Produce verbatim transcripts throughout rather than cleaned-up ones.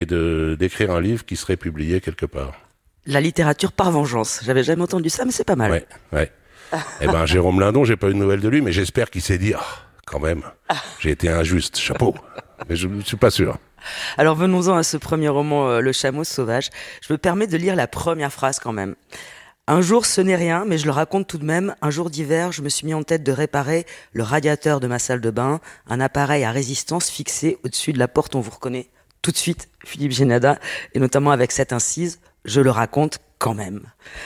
de, d'écrire un livre qui serait publié quelque part. La littérature par vengeance. J'avais jamais entendu ça, mais c'est pas mal. Ouais, ouais. Eh ben, Jérôme Lindon, j'ai pas eu de nouvelles de lui, mais j'espère qu'il s'est dit, ah, quand même, j'ai été injuste, chapeau. Mais je ne suis pas sûr. Alors venons-en à ce premier roman, euh, Le Chameau sauvage. Je me permets de lire la première phrase quand même. Un jour, ce n'est rien, mais je le raconte tout de même. Un jour d'hiver, je me suis mis en tête de réparer le radiateur de ma salle de bain, un appareil à résistance fixé au-dessus de la porte. On vous reconnaît tout de suite, Philippe Génada, et notamment avec cette incise, je le raconte quand même.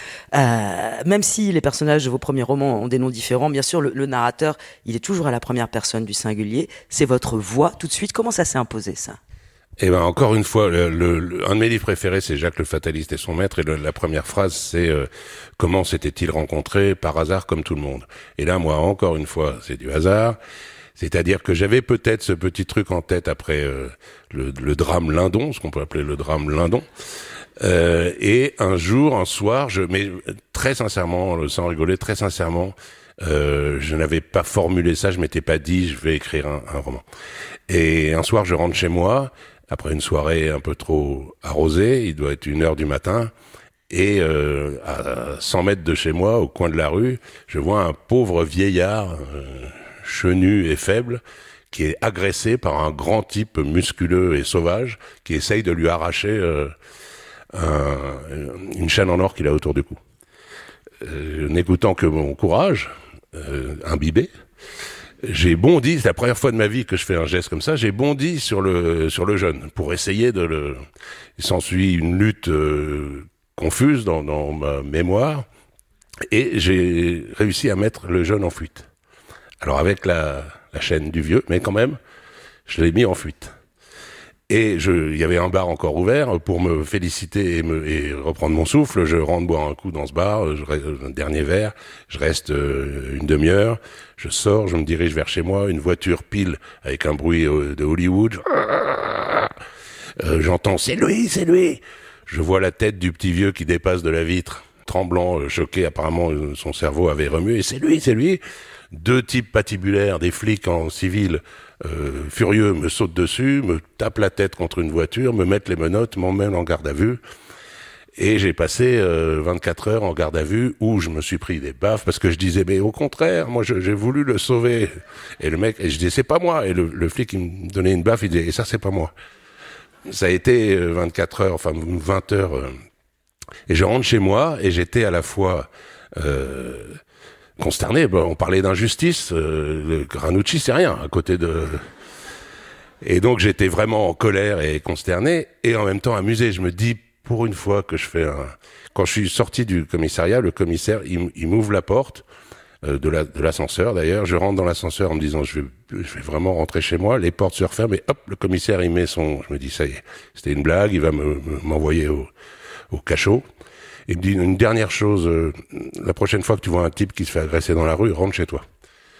Euh, même si les personnages de vos premiers romans ont des noms différents, bien sûr, le, le narrateur, il est toujours à la première personne du singulier. C'est votre voix, tout de suite. Comment ça s'est imposé, ça ? Eh ben, encore une fois, le, le, un de mes livres préférés, c'est Jacques le Fataliste et son maître, et le, la première phrase, c'est euh, « Comment s'était-il rencontré par hasard comme tout le monde ?» Et là, moi, encore une fois, c'est du hasard. C'est-à-dire que j'avais peut-être ce petit truc en tête après euh, le, le drame Lindon, ce qu'on peut appeler le drame Lindon. Euh, et un jour, un soir, je, mais très sincèrement, sans rigoler, très sincèrement, euh, je n'avais pas formulé ça, je m'étais pas dit, je vais écrire un, un roman. Et un soir, je rentre chez moi, après une soirée un peu trop arrosée, il doit être une heure du matin, et euh, à cent mètres de chez moi, au coin de la rue, je vois un pauvre vieillard, euh, chenu et faible, qui est agressé par un grand type musculeux et sauvage, qui essaye de lui arracher euh, un, une chaîne en or qu'il a autour du cou. Euh, n'écoutant que mon courage, euh, imbibé, j'ai bondi, c'est la première fois de ma vie que je fais un geste comme ça, j'ai bondi sur le sur le jeune pour essayer de le... Il s'ensuit une lutte euh, confuse dans, dans ma mémoire, et j'ai réussi à mettre le jeune en fuite. Alors avec la, la chaîne du vieux, mais quand même, je l'ai mis en fuite. Et je, il y avait un bar encore ouvert pour me féliciter et, me, et reprendre mon souffle. Je rentre boire un coup dans ce bar, je reste, un dernier verre, je reste euh, une demi-heure, je sors, je me dirige vers chez moi, une voiture pile avec un bruit euh, de Hollywood. Euh, j'entends « c'est lui, c'est lui !» Je vois la tête du petit vieux qui dépasse de la vitre, tremblant, euh, choqué, apparemment euh, son cerveau avait remué. Et c'est lui, c'est lui. Deux types patibulaires, des flics en civil, euh, furieux, me sautent dessus, me tapent la tête contre une voiture, me mettent les menottes, m'emmènent en garde à vue. Et j'ai passé euh, vingt-quatre heures en garde à vue où je me suis pris des baffes parce que je disais, mais au contraire, moi je, j'ai voulu le sauver. Et le mec, et je disais, c'est pas moi. Et le, le flic, il me donnait une baffe, il disait, et ça, c'est pas moi. Ça a été vingt-quatre heures, enfin vingt heures. Euh, et je rentre chez moi et j'étais à la fois... Euh, consterné, bon, on parlait d'injustice, euh, le Granucci c'est rien à côté de... Et donc j'étais vraiment en colère et consterné, et en même temps amusé. Je me dis, pour une fois que je fais un... Quand je suis sorti du commissariat, le commissaire, il, il m'ouvre la porte euh, de, la, de l'ascenseur d'ailleurs, je rentre dans l'ascenseur en me disant, je vais, je vais vraiment rentrer chez moi, les portes se referment, et hop, le commissaire il met son... Je me dis, ça y est, c'était une blague, il va me, me, m'envoyer au, au cachot. Il me dit une dernière chose, euh, la prochaine fois que tu vois un type qui se fait agresser dans la rue, rentre chez toi.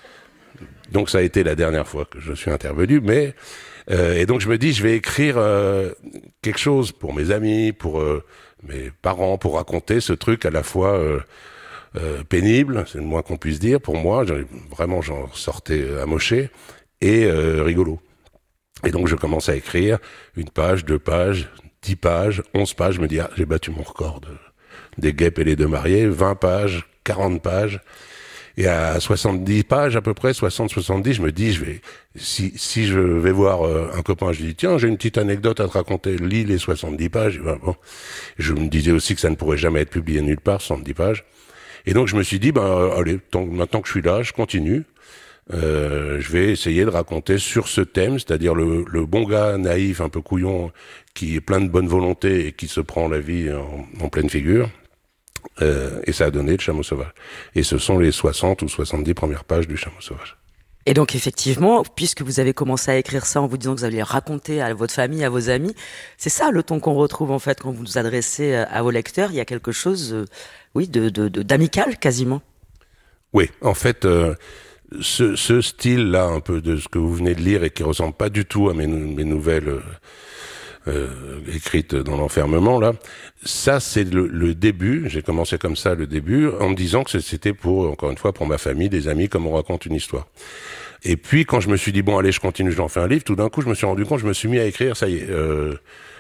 Donc ça a été la dernière fois que je suis intervenu, mais euh, et donc je me dis je vais écrire euh, quelque chose pour mes amis, pour euh, mes parents, pour raconter ce truc à la fois euh, euh, pénible, c'est le moins qu'on puisse dire pour moi, j'en, vraiment j'en sortais amoché, et euh, rigolo. Et donc je commence à écrire une page, deux pages, dix pages, onze pages, je me dis ah j'ai battu mon record de des guêpes et les deux mariés, vingt pages, quarante pages, et à soixante-dix pages à peu près, soixante soixante-dix, je me dis, je vais, si, si je vais voir euh, un copain, je lui dis, tiens, j'ai une petite anecdote à te raconter, lis les soixante-dix pages, ben, bon. Je me disais aussi que ça ne pourrait jamais être publié nulle part, soixante-dix pages, et donc je me suis dit, ben, euh, allez, tant, maintenant que je suis là, je continue, euh, je vais essayer de raconter sur ce thème, c'est-à-dire le, le bon gars naïf, un peu couillon, qui est plein de bonne volonté et qui se prend la vie en, en pleine figure. Euh, et ça a donné Le Chameau sauvage. Et ce sont les soixante ou soixante-dix premières pages du Chameau sauvage. Et donc effectivement, puisque vous avez commencé à écrire ça en vous disant que vous allez raconter à votre famille, à vos amis, c'est ça le ton qu'on retrouve en fait quand vous vous adressez à vos lecteurs. Il y a quelque chose, euh, oui, de, de, de d'amical quasiment. Oui, en fait, euh, ce, ce style-là, un peu de ce que vous venez de lire et qui ressemble pas du tout à mes, mes nouvelles. Euh, Euh, écrite dans l'enfermement là, ça c'est le, le début, j'ai commencé comme ça le début en me disant que c'était pour, encore une fois, pour ma famille, des amis, comme on raconte une histoire. Et puis quand je me suis dit bon allez je continue, j'en fais un livre, tout d'un coup je me suis rendu compte, je me suis mis à écrire, ça y est, euh,